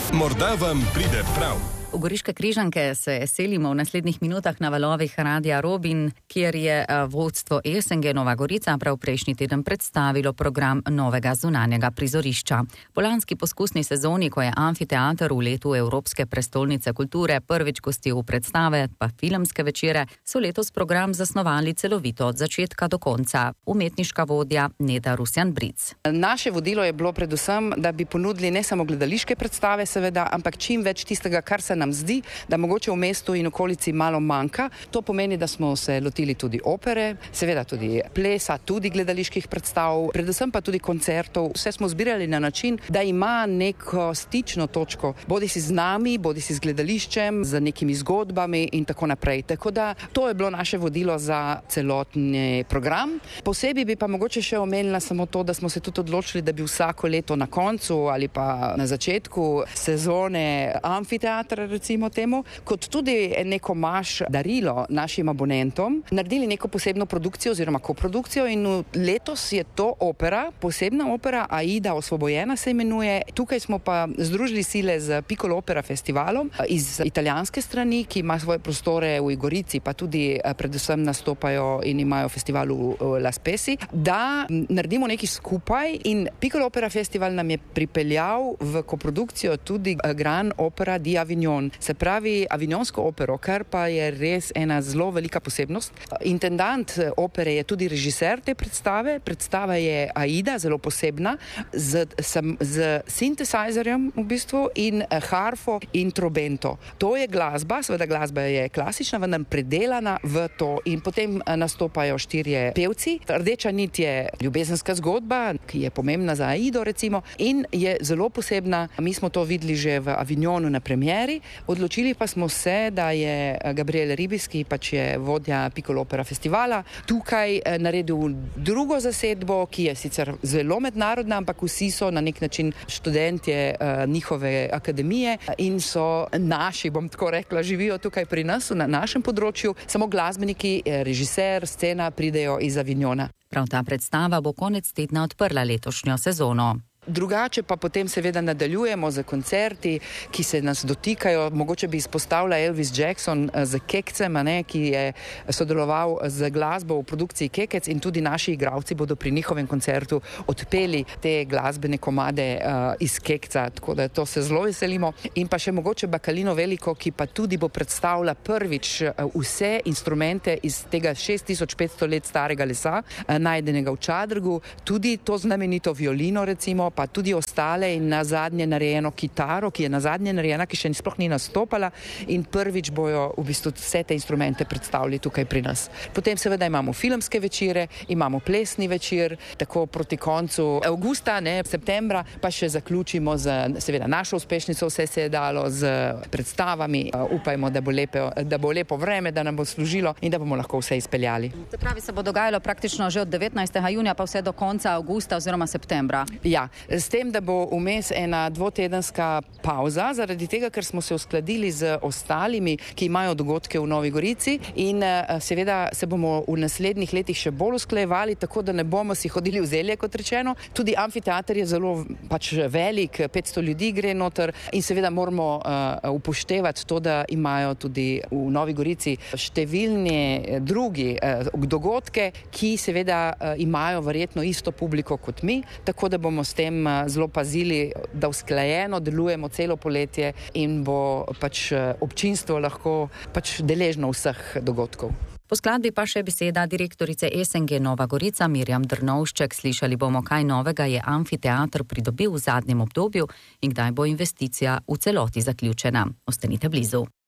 Morda vam pride prav. V Goriške Križanke se selimo v naslednjih minutah na valovih Radia Robin, kjer je vodstvo SNG Nova Gorica prav prejšnji teden predstavilo program novega zunanjega prizorišča. Po lanski poskusni sezoni, ko je amfiteater v letu Evropske prestolnice kulture prvič gostil predstave pa filmske večere, so letos program zasnovali celovito od začetka do konca. Umetniška vodja Neda Rusjan-Bric. Naše vodilo je bilo predvsem, da bi ponudili ne samo gledališke predstave, seveda, ampak čim več tistega, kar se nam zdi, da mogoče v mestu in okolici malo manjka. To pomeni, da smo se lotili tudi opere, seveda tudi plesa, tudi gledaliških predstav, predvsem pa tudi koncertov. Vse smo zbirali na način, da ima neko stično točko, bodisi z nami, bodisi z gledališčem, z nekimi zgodbami in tako naprej. Tako da to je bilo naše vodilo za celotni program. Posebej bi pa mogoče še omenila samo to, da smo se tudi odločili, da bi vsako leto na koncu ali pa na začetku sezone amfiteatra, recimo temu, kot tudi neko darilo našim abonentom, naredili neko posebno produkcijo oziroma koprodukcijo in letos je to opera, posebna opera Aida Osvobojena se imenuje. Tukaj smo pa združili sile z Piccolo Opera festivalom iz italijanske strani, ki ima svoje prostore v Gorici, pa tudi predvsem nastopajo in imajo festival v La Spezia, da naredimo nekaj skupaj in Piccolo Opera festival nam je pripeljal v koprodukcijo tudi Gran Opera di Avignon. Se pravi avignonsko opero, kar pa je res ena zelo velika posebnost. Intendant opere je tudi režiser te predstave. Predstava je Aida, zelo posebna, z sintesajzerjem v bistvu in harfo in trobento. To je glasba, seveda glasba je klasična, vendar predelana v to in potem nastopajo 4 pevci. Rdeča nit je ljubezenska zgodba, ki je pomembna za Aido recimo in je zelo posebna. Mi smo to videli že v Avignonu na premieri. Odločili pa smo se, da je Gabriel Ribis, ki pač je vodja Piccolo Opera festivala, tukaj naredil drugo zasedbo, ki je sicer zelo mednarodna, ampak vsi so na nek način študentje njihove akademije in so naši, bom tako rekla, živijo tukaj pri nas, na našem področju, samo glasbeniki, režiser, scena pridejo iz Avignona. Prav ta predstava bo konec tedna odprla letošnjo sezono. Drugače pa potem seveda nadaljujemo z koncerti, ki se nas dotikajo. Mogoče bi izpostavila Elvis Jackson z Kekcem, ki je sodeloval z glasbo v produkciji Kekec in tudi naši igralci bodo pri njihovem koncertu odpeli te glasbene komade iz Kekca, tako da to se zelo veselimo. In pa še mogoče Bacalino Veliko, ki pa tudi bo predstavila prvič vse instrumente iz tega 6500 let starega lesa, najdenega v Čadrgu, tudi to znamenito violino recimo, pa tudi ostale in na zadnje narejeno kitaro, ki je na zadnje narejena, ki še sploh ni nastopala in prvič bojo v bistvu vse te instrumente predstavili tukaj pri nas. Potem seveda imamo filmske večere, imamo plesni večer, tako proti koncu avgusta, septembra, pa še zaključimo z seveda našo uspešnico Vse se je dalo z predstavami. Upajmo, da bo lepo vreme, da nam bo služilo in da bomo lahko vse izpeljali. Se pravi, se bo dogajalo praktično že od 19. junija pa vse do konca avgusta oziroma septembra. Ja, s tem, da bo vmes ena dvotedenska pauza, zaradi tega, ker smo se uskladili z ostalimi, ki imajo dogodke v Novi Gorici in seveda se bomo v naslednjih letih še bolj usklajevali, tako da ne bomo si hodili v zelje, kot rečeno. Tudi amfiteater je zelo velik, 500 ljudi gre noter in seveda moramo upoštevati to, da imajo tudi v Novi Gorici številni drugi dogodke, ki seveda imajo verjetno isto publiko kot mi, tako da bomo s tem zelo pazili, da usklajeno delujemo celo poletje in bo občinstvo lahko deležno vseh dogodkov. Po skladbi pa še beseda direktorice SNG Nova Gorica Mirjam Drnovšček. Slišali bomo, kaj novega je amfiteater pridobil v zadnjem obdobju in kdaj bo investicija v celoti zaključena. Ostanite blizu.